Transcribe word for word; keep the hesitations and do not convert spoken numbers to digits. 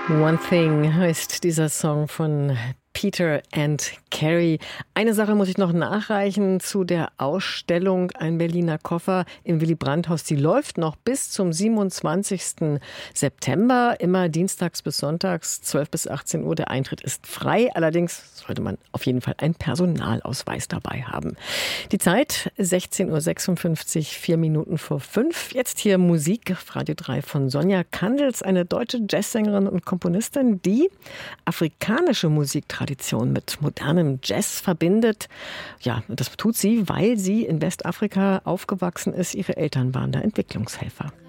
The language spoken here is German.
One Thing heißt dieser Song von Peter and Carrie. Eine Sache muss ich noch nachreichen zu der Ausstellung Ein Berliner Koffer im Willy-Brandt-Haus. Die läuft noch bis zum siebenundzwanzigsten September, immer dienstags bis sonntags, zwölf bis achtzehn Uhr. Der Eintritt ist frei, allerdings sollte man auf jeden Fall einen Personalausweis dabei haben. Die Zeit sechzehn Uhr sechsundfünfzig, vier Minuten vor fünf. Jetzt hier Musik auf Radio drei von Sonja Kandels, eine deutsche Jazzsängerin und Komponistin, die afrikanische Musiktradition mit modernem Jazz verbindet. Ja, das tut sie, weil sie in Westafrika aufgewachsen ist. Ihre Eltern waren da Entwicklungshelfer.